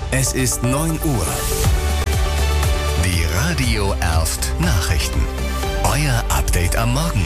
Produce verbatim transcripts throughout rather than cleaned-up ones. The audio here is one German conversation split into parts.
Es ist neun Uhr. Die Radio Erft Nachrichten. Euer Update am Morgen.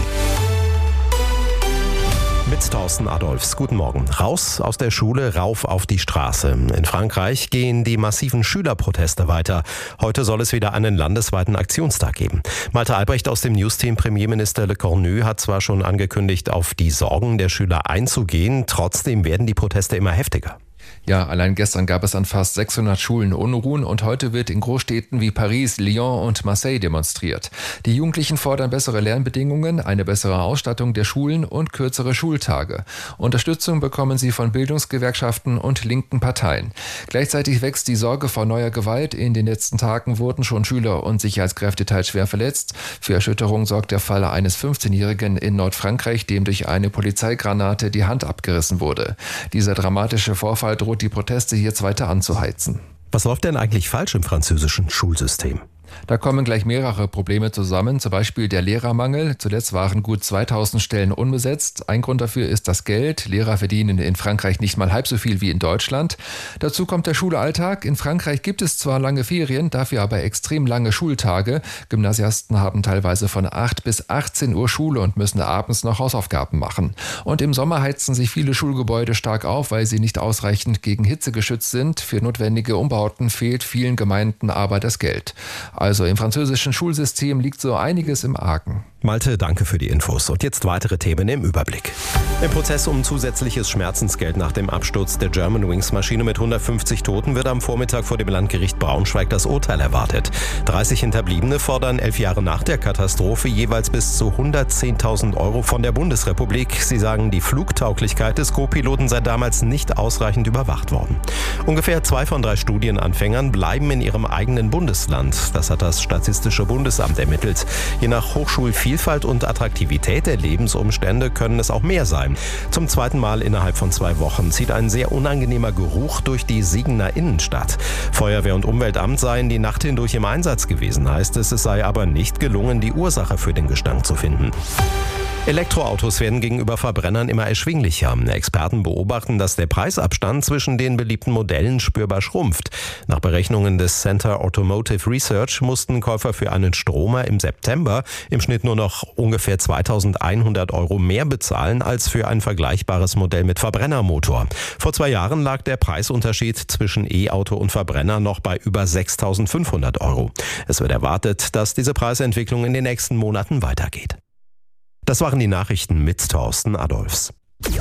Mit Thorsten Adolfs. Guten Morgen. Raus aus der Schule, rauf auf die Straße. In Frankreich gehen die massiven Schülerproteste weiter. Heute soll es wieder einen landesweiten Aktionstag geben. Malte Albrecht aus dem Newsteam. Premierminister Le Cornu hat zwar schon angekündigt, auf die Sorgen der Schüler einzugehen. Trotzdem werden die Proteste immer heftiger. Ja, allein gestern gab es an fast sechshundert Schulen Unruhen und heute wird in Großstädten wie Paris, Lyon und Marseille demonstriert. Die Jugendlichen fordern bessere Lernbedingungen, eine bessere Ausstattung der Schulen und kürzere Schultage. Unterstützung bekommen sie von Bildungsgewerkschaften und linken Parteien. Gleichzeitig wächst die Sorge vor neuer Gewalt. In den letzten Tagen wurden schon Schüler und Sicherheitskräfte teils schwer verletzt. Für Erschütterung sorgt der Fall eines fünfzehnjährigen in Nordfrankreich, dem durch eine Polizeigranate die Hand abgerissen wurde. Dieser dramatische Vorfall droht die Proteste jetzt weiter anzuheizen. Was läuft denn eigentlich falsch im französischen Schulsystem? Da kommen gleich mehrere Probleme zusammen, zum Beispiel der Lehrermangel. Zuletzt waren gut zweitausend Stellen unbesetzt. Ein Grund dafür ist das Geld. Lehrer verdienen in Frankreich nicht mal halb so viel wie in Deutschland. Dazu kommt der Schulalltag. In Frankreich gibt es zwar lange Ferien, dafür aber extrem lange Schultage. Gymnasiasten haben teilweise von acht bis achtzehn Uhr Schule und müssen abends noch Hausaufgaben machen. Und im Sommer heizen sich viele Schulgebäude stark auf, weil sie nicht ausreichend gegen Hitze geschützt sind. Für notwendige Umbauten fehlt vielen Gemeinden aber das Geld. Also im französischen Schulsystem liegt so einiges im Argen. Malte, danke für die Infos. Und jetzt weitere Themen im Überblick. Im Prozess um zusätzliches Schmerzensgeld nach dem Absturz der Germanwings-Maschine mit hundertfünfzig Toten wird am Vormittag vor dem Landgericht Braunschweig das Urteil erwartet. dreißig Hinterbliebene fordern elf Jahre nach der Katastrophe jeweils bis zu hundertzehntausend Euro von der Bundesrepublik. Sie sagen, die Flugtauglichkeit des Co-Piloten sei damals nicht ausreichend überwacht worden. Ungefähr zwei von drei Studienanfängern bleiben in ihrem eigenen Bundesland. Das hat das Statistische Bundesamt ermittelt. Je nach Hochschulvielfalt und Attraktivität der Lebensumstände können es auch mehr sein. Zum zweiten Mal innerhalb von zwei Wochen zieht ein sehr unangenehmer Geruch durch die Siegener Innenstadt. Feuerwehr und Umweltamt seien die Nacht hindurch im Einsatz gewesen, heißt es. Es sei aber nicht gelungen, die Ursache für den Gestank zu finden. Elektroautos werden gegenüber Verbrennern immer erschwinglicher. Experten beobachten, dass der Preisabstand zwischen den beliebten Modellen spürbar schrumpft. Nach Berechnungen des Center Automotive Research mussten Käufer für einen Stromer im September im Schnitt nur noch ungefähr zweitausendeinhundert Euro mehr bezahlen als für ein vergleichbares Modell mit Verbrennermotor. Vor zwei Jahren lag der Preisunterschied zwischen E-Auto und Verbrenner noch bei über sechstausendfünfhundert Euro. Es wird erwartet, dass diese Preisentwicklung in den nächsten Monaten weitergeht. Das waren die Nachrichten mit Thorsten Adolfs.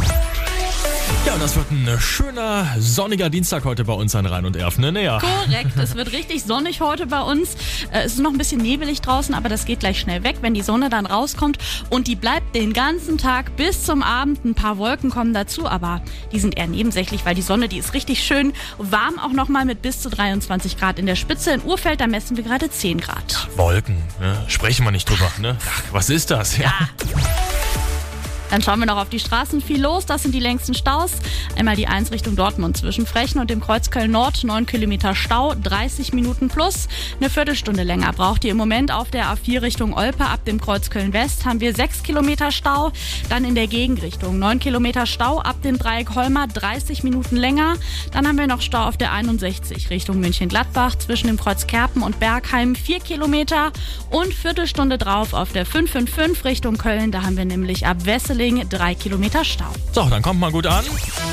Ja, und das wird ein schöner, sonniger Dienstag heute bei uns an Rhein und Erft, ne? Näher. Korrekt, es wird richtig sonnig heute bei uns. Es ist noch ein bisschen nebelig draußen, aber das geht gleich schnell weg, wenn die Sonne dann rauskommt. Und die bleibt den ganzen Tag bis zum Abend. Ein paar Wolken kommen dazu, aber die sind eher nebensächlich, weil die Sonne, die ist richtig schön warm, auch nochmal mit bis zu dreiundzwanzig Grad in der Spitze. In Urfeld, da messen wir gerade zehn Grad. Wolken, ne? Sprechen wir nicht drüber, ne? Ach, was ist das? Ja. Dann schauen wir noch auf die Straßen. Viel los, das sind die längsten Staus. Einmal die eins Richtung Dortmund zwischen Frechen und dem Kreuz Köln-Nord. neun Kilometer Stau, dreißig Minuten plus. Eine Viertelstunde länger braucht ihr im Moment auf der A vier Richtung Olpe. Ab dem Kreuz Köln-West haben wir sechs Kilometer Stau. Dann in der Gegenrichtung neun Kilometer Stau. Ab dem Dreieck Holmer dreißig Minuten länger. Dann haben wir noch Stau auf der einundsechzig Richtung München-Gladbach zwischen dem Kreuz Kerpen und Bergheim vier Kilometer. Und Viertelstunde drauf auf der fünf fünf fünf Richtung Köln. Da haben wir nämlich ab Wesseling drei Kilometer Stau. So, dann kommt mal gut an.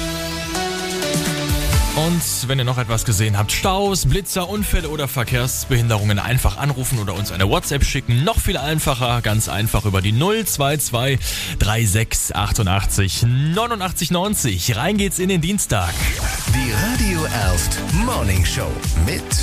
Und wenn ihr noch etwas gesehen habt, Staus, Blitzer, Unfälle oder Verkehrsbehinderungen, einfach anrufen oder uns eine WhatsApp schicken. Noch viel einfacher, ganz einfach über die null zwei zwei drei sechs achtundachtzig neunundachtzig neunzig. Rein geht's in den Dienstag. Die Radio Erft Morning Show mit